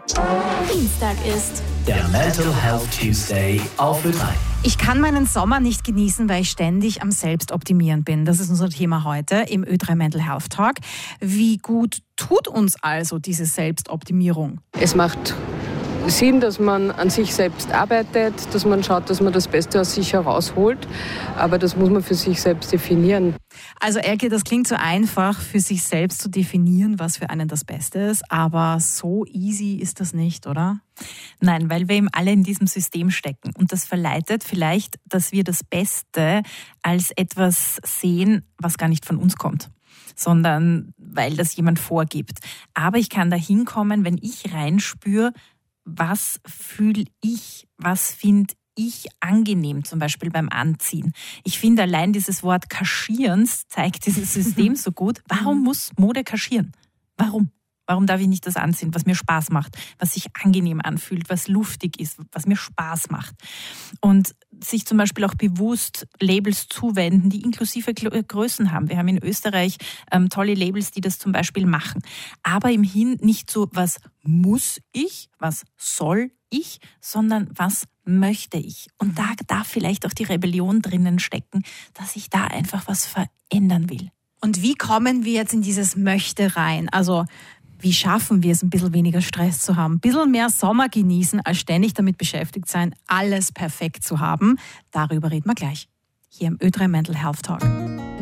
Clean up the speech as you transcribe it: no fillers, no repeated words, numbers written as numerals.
Dienstag ist der Mental Health Tuesday auf Ö3. Ich kann meinen Sommer nicht genießen, weil ich ständig am Selbstoptimieren bin. Das ist unser Thema heute im Ö3 Mental Health Talk. Wie gut tut uns also diese Selbstoptimierung? Es macht Sinn, dass man an sich selbst arbeitet, dass man schaut, dass man das Beste aus sich herausholt. Aber das muss man für sich selbst definieren. Also Elke, das klingt so einfach, für sich selbst zu definieren, was für einen das Beste ist. Aber so easy ist das nicht, oder? Nein, weil wir eben alle in diesem System stecken. Und das verleitet vielleicht, dass wir das Beste als etwas sehen, was gar nicht von uns kommt, sondern weil das jemand vorgibt. Aber ich kann da hinkommen, wenn ich reinspüre, was fühle ich, was finde ich angenehm, zum Beispiel beim Anziehen. Ich finde allein dieses Wort Kaschierens zeigt dieses System so gut. Warum muss Mode kaschieren? Warum? Warum darf ich nicht das anziehen, was mir Spaß macht, was sich angenehm anfühlt, was luftig ist, was mir Spaß macht? Und sich zum Beispiel auch bewusst Labels zuwenden, die inklusive Größen haben. Wir haben in Österreich tolle Labels, die das zum Beispiel machen. Aber im Hin nicht so, was muss ich, was soll ich, sondern was möchte ich. Und da darf vielleicht auch die Rebellion drinnen stecken, dass ich da einfach was verändern will. Und wie kommen wir jetzt in dieses Möchte rein? Also wie schaffen wir es, ein bisschen weniger Stress zu haben, ein bisschen mehr Sommer genießen, als ständig damit beschäftigt sein, alles perfekt zu haben? Darüber reden wir gleich hier im Ö3 Mental Health Talk.